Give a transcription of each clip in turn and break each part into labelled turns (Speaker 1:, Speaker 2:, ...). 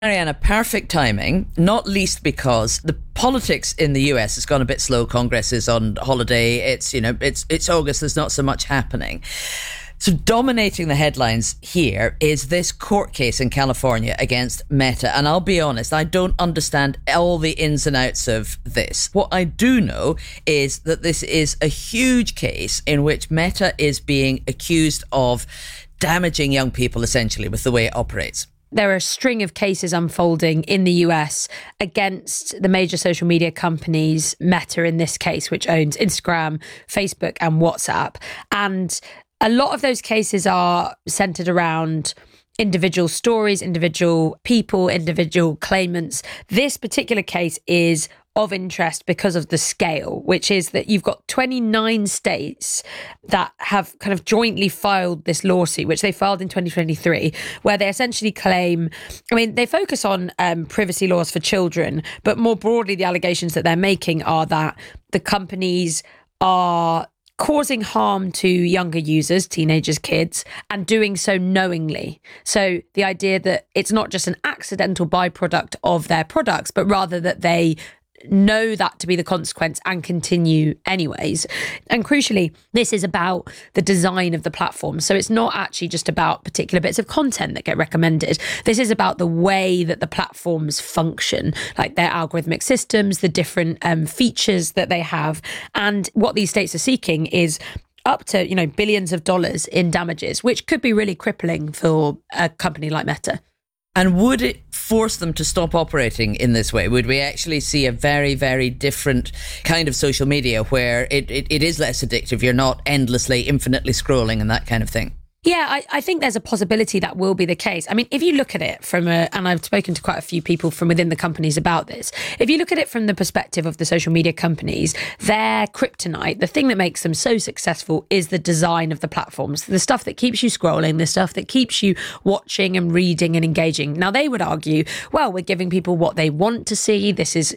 Speaker 1: Mariana, perfect timing, not least because the politics in the US has gone a bit slow. Congress is on holiday. It's August. There's not so much happening. So dominating the headlines here is this court case in California against Meta. And I'll be honest, I don't understand all the ins and outs of this. What I do know is that this is a huge case in which Meta is being accused of damaging young people, essentially, with the way it operates.
Speaker 2: There are a string of cases unfolding in the US against the major social media companies, Meta in this case, which owns Instagram, Facebook and WhatsApp. And a lot of those cases are centered around individual stories, individual people, individual claimants. This particular case is of interest because of the scale, which is that you've got 29 states that have kind of jointly filed this lawsuit, which they filed in 2023, where they essentially claim, they focus on privacy laws for children, but more broadly, the allegations that they're making are that the companies are causing harm to younger users, teenagers, kids, and doing so knowingly. So the idea that it's not just an accidental byproduct of their products, but rather that they know that to be the consequence and continue anyways. And crucially, this is about the design of the platform. So it's not actually just about particular bits of content that get recommended. This is about the way that the platforms function, like their algorithmic systems, the different features that they have. And what these states are seeking is up to, billions of dollars in damages, which could be really crippling for a company like Meta.
Speaker 1: And would it force them to stop operating in this way? Would we actually see a very, very different kind of social media where it is less addictive? You're not endlessly, infinitely scrolling and that kind of thing.
Speaker 2: Yeah, I think there's a possibility that will be the case. If you look at it and I've spoken to quite a few people from within the companies about this, if you look at it from the perspective of the social media companies, their kryptonite, the thing that makes them so successful is the design of the platforms, the stuff that keeps you scrolling, the stuff that keeps you watching and reading and engaging. Now, they would argue, well, we're giving people what they want to see. This is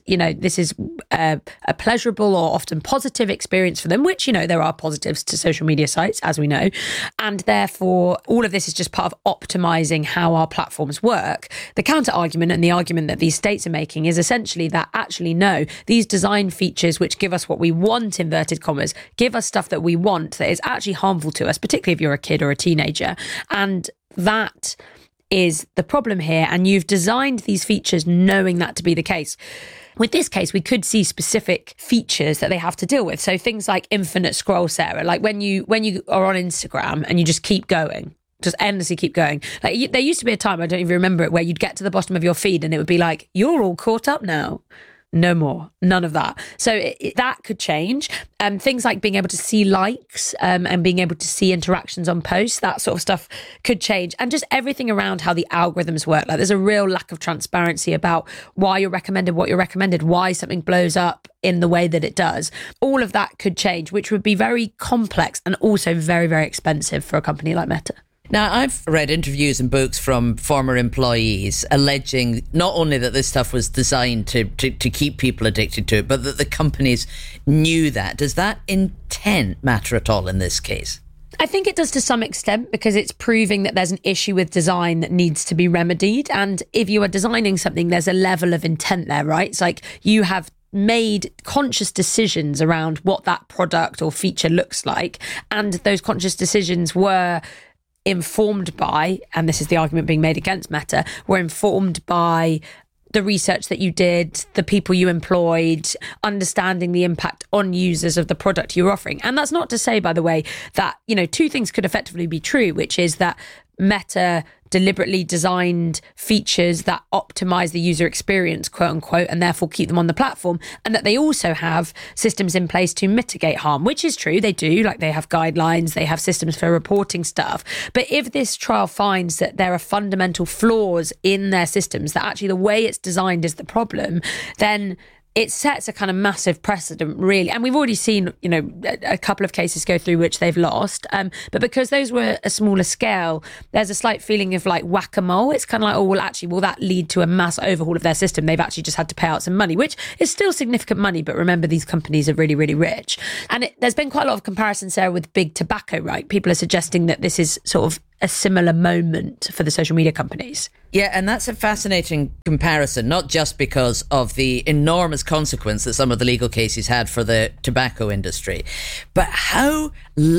Speaker 2: a pleasurable or often positive experience for them, which, there are positives to social media sites, as we know, and therefore all of this is just part of optimizing how our platforms work. The counter argument and the argument that these states are making is essentially that actually no, these design features which give us what we want, inverted commas, give us stuff that we want that is actually harmful to us, particularly if you're a kid or a teenager. And that is the problem here. And you've designed these features knowing that to be the case. With this case, we could see specific features that they have to deal with. So things like infinite scroll, Sarah, like when you are on Instagram and you just keep going, just endlessly keep going. Like there used to be a time, I don't even remember it, where you'd get to the bottom of your feed and it would be like, you're all caught up now. No more, none of that. So that could change. Things like being able to see likes and being able to see interactions on posts, that sort of stuff could change. And just everything around how the algorithms work. Like there's a real lack of transparency about why you're recommended, what you're recommended, why something blows up in the way that it does. All of that could change, which would be very complex and also very, very expensive for a company like Meta.
Speaker 1: Now, I've read interviews and books from former employees alleging not only that this stuff was designed to keep people addicted to it, but that the companies knew that. Does that intent matter at all in this case?
Speaker 2: I think it does to some extent because it's proving that there's an issue with design that needs to be remedied. And if you are designing something, there's a level of intent there, right? It's like you have made conscious decisions around what that product or feature looks like. And those conscious decisions were informed by, and this is the argument being made against Meta, were informed by the research that you did, the people you employed, understanding the impact on users of the product you're offering. And that's not to say, by the way, that, two things could effectively be true, which is that Meta deliberately designed features that optimize the user experience, quote unquote, and therefore keep them on the platform, and that they also have systems in place to mitigate harm, which is true. They do, like they have guidelines, they have systems for reporting stuff. But if this trial finds that there are fundamental flaws in their systems, that actually the way it's designed is the problem, then it sets a kind of massive precedent, really. And we've already seen, a couple of cases go through which they've lost. But because those were a smaller scale, there's a slight feeling of like whack-a-mole. It's kind of like, will that lead to a mass overhaul of their system? They've actually just had to pay out some money, which is still significant money. But remember, these companies are really, really rich. And there's been quite a lot of comparison, Sarah, with big tobacco, right? People are suggesting that this is sort of a similar moment for the social media companies.
Speaker 1: Yeah, and that's a fascinating comparison, not just because of the enormous consequence that some of the legal cases had for the tobacco industry, but how